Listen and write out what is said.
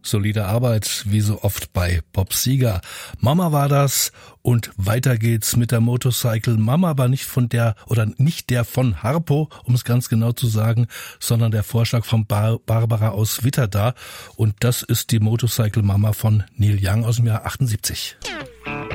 Solide Arbeit, wie so oft bei Bob Seger. Mama war das und weiter geht's mit der Motorcycle Mama, aber nicht der von Harpo, um es ganz genau zu sagen, sondern der Vorschlag von Barbara aus Witterda. Und das ist die Motorcycle Mama von Neil Young aus dem Jahr 78.